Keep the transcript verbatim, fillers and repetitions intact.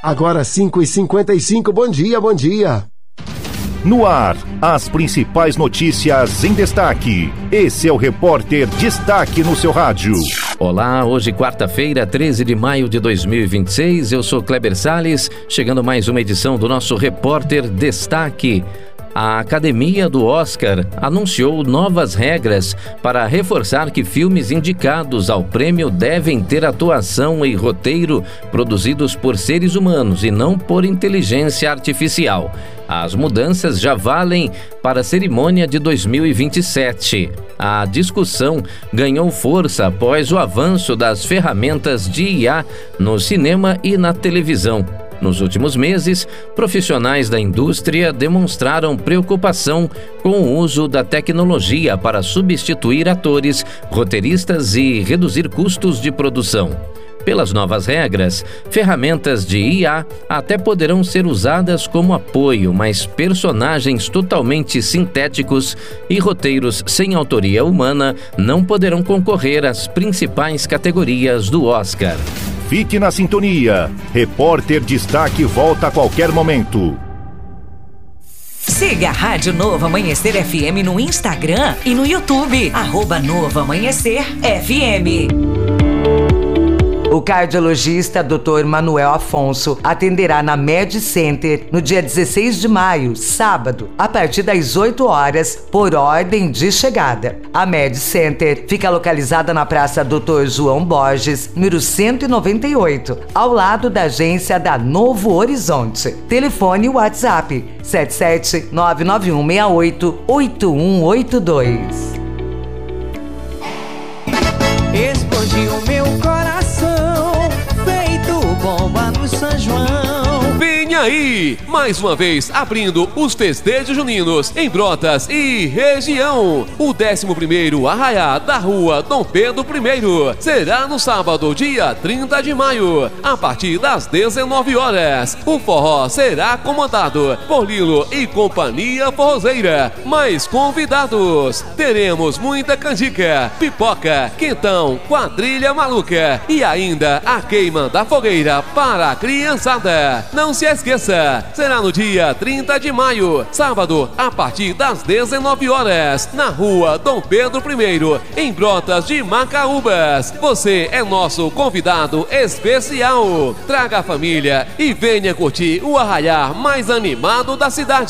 Agora cinco e cinquenta e cinco, bom dia, bom dia. No ar, as principais notícias em destaque. Esse é o Repórter Destaque no seu rádio. Olá, hoje quarta-feira, treze de maio de dois mil e vinte e seis, eu sou Kleber Salles, chegando mais uma edição do nosso Repórter Destaque. A Academia do Oscar anunciou novas regras para reforçar que filmes indicados ao prêmio devem ter atuação e roteiro produzidos por seres humanos e não por inteligência artificial. As mudanças já valem para a cerimônia de dois mil e vinte e sete. A discussão ganhou força após o avanço das ferramentas de I A no cinema e na televisão. Nos últimos meses, profissionais da indústria demonstraram preocupação com o uso da tecnologia para substituir atores, roteiristas e reduzir custos de produção. Pelas novas regras, ferramentas de I A até poderão ser usadas como apoio, mas personagens totalmente sintéticos e roteiros sem autoria humana não poderão concorrer às principais categorias do Oscar. Fique na sintonia. Repórter Destaque volta a qualquer momento. Siga a Rádio Novo Amanhecer F M no Instagram e no YouTube. Arroba Novo Amanhecer F M. O cardiologista doutor Manuel Afonso atenderá na Med Center no dia dezesseis de maio, sábado, a partir das oito horas, por ordem de chegada. A Med Center fica localizada na Praça doutor João Borges, número cento e noventa e oito, ao lado da agência da Novo Horizonte. Telefone WhatsApp sete sete nove nove um seis oito oito um oito dois. Explodiu meu coração, feito bomba no São João. Vem aí, mais uma vez abrindo os festejos juninos em Brotas e região. O décimo primeiro Arraiá da Rua Dom Pedro I será no sábado, dia trinta de maio, a partir das dezenove horas. O forró será comandado por Lilo e Companhia Forrozeira. Mais convidados, teremos muita canjica, pipoca, quentão, quadrilha maluca e ainda a queima da fogueira para a criançada. Não se esqueça, será no dia trinta de maio, sábado, a partir das dezenove horas, na Rua Dom Pedro I, em Brotas de Macaúbas. Você é nosso convidado especial. Traga a família e venha curtir o arraiá mais animado da cidade.